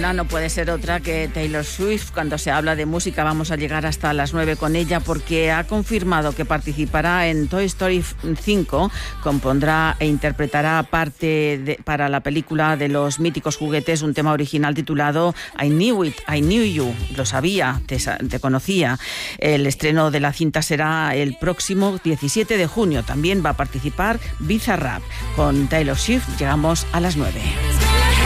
No puede ser otra que Taylor Swift. Cuando se habla de música vamos a llegar hasta las 9 con ella, porque ha confirmado que participará en Toy Story 5, compondrá e interpretará para la película de los míticos juguetes un tema original titulado I Knew It, I Knew You. Lo sabía, te conocía. El estreno de la cinta será el próximo 17 de junio. También va a participar Bizarrap. Con Taylor Swift llegamos a las 9.